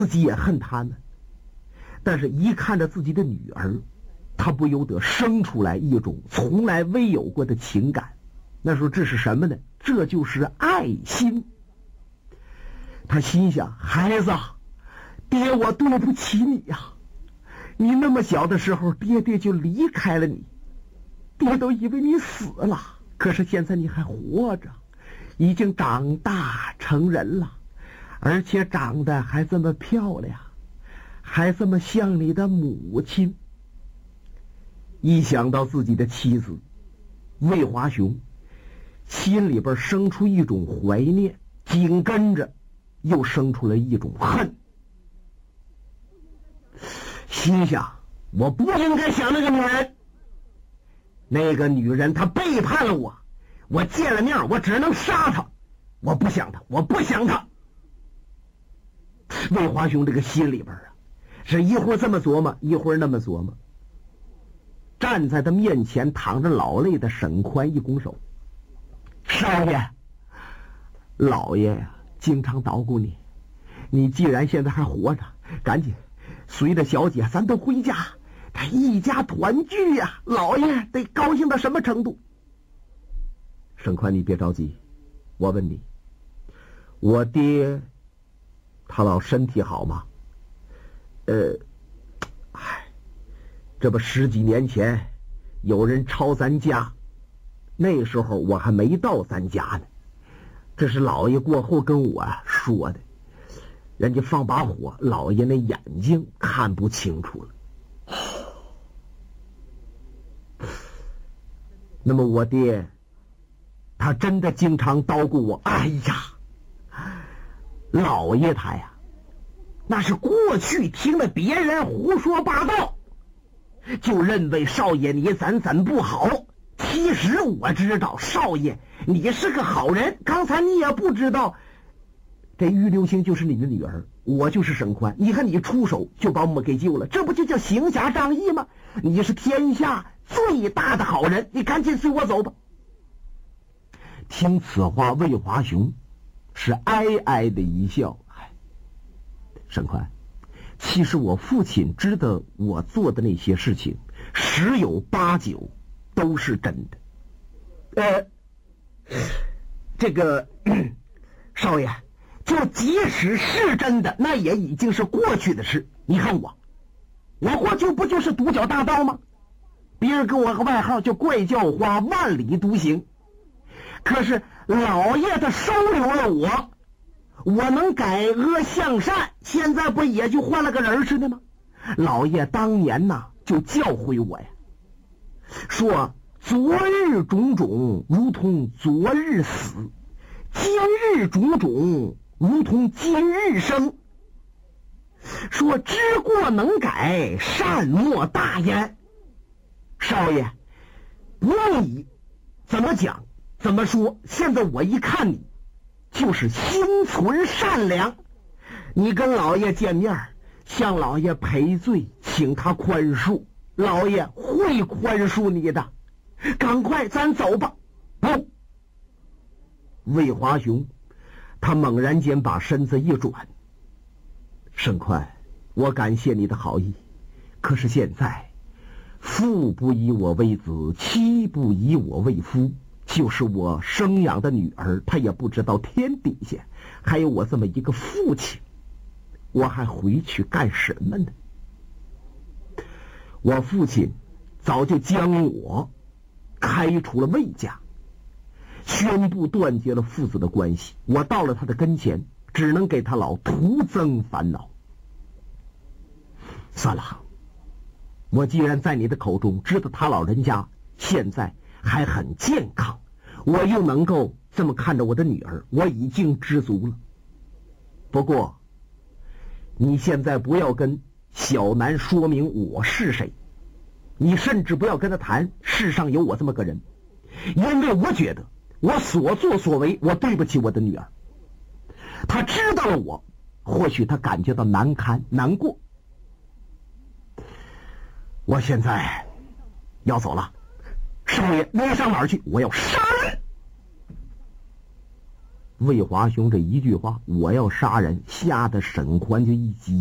自己也恨他们，但是一看着自己的女儿，他不由得生出来一种从来未有过的情感。那时候这是什么呢？这就是爱心。他心想，孩子，爹我对不起你呀，你那么小的时候爹就离开了你，爹都以为你死了，可是现在你还活着，已经长大成人了，而且长得还这么漂亮，还这么像你的母亲。一想到自己的妻子魏华雄，心里边生出一种怀念，紧跟着又生出了一种恨。心想，我不应该想那个女人，那个女人她背叛了我，我见了面我只能杀她，我不想她，我不想她。魏华雄这个心里边啊，是一会儿这么琢磨，一会儿那么琢磨。站在他面前淌着老泪的沈宽一拱手，少爷，老爷呀，经常叨咕你，你既然现在还活着，赶紧随着小姐咱都回家，他一家团聚呀，老爷得高兴到什么程度？沈宽，你别着急，我问你，我爹他老身体好吗？这不10几年前有人抄咱家，那时候我还没到咱家呢，这是老爷过后跟我说的，人家放把火，老爷那眼睛看不清楚了。那么我爹他真的经常叨咕我，哎呀，老爷他呀，那是过去听了别人胡说八道，就认为少爷你怎不好。其实我知道少爷你是个好人，刚才你也不知道这玉流星就是你的女儿，我就是沈宽，你看你出手就把我们给救了，这不就叫行侠仗义吗？你是天下最大的好人，你赶紧随我走吧。听此话，魏华雄是哀哀的一笑，沈宽，其实我父亲知道我做的那些事情10有8九都是真的。这个少爷，就即使是真的，那也已经是过去的事。你看我过去不就是独角大盗吗？别人给我个外号叫怪叫花，万里独行。可是老爷他收留了我能改恶向善，现在不也就换了个人似的吗？老爷当年呐就教诲我呀，说昨日种种如同昨日死，今日种种如同今日生，说知过能改，善莫大焉。少爷，不用你怎么讲怎么说，现在我一看你就是心存善良，你跟老爷见面，向老爷赔罪，请他宽恕，老爷会宽恕你的。赶快咱走吧。不，魏华雄他猛然间把身子一转，沈宽，我感谢你的好意，可是现在父不以我为子，妻不以我为夫，就是我生养的女儿，她也不知道天底下还有我这么一个父亲，我还回去干什么呢？我父亲早就将我开除了魏家，宣布断绝了父子的关系，我到了他的跟前，只能给他老徒增烦恼。算了，我既然在你的口中知道他老人家现在还很健康，我又能够这么看着我的女儿，我已经知足了。不过你现在不要跟小南说明我是谁，你甚至不要跟他谈世上有我这么个人，因为我觉得我所作所为，我对不起我的女儿。他知道了我，或许他感觉到难堪难过。我现在要走了，少爷，你上哪儿去？我要杀人！ 魏华兄这一句话，我要杀人，吓得沈宽就一激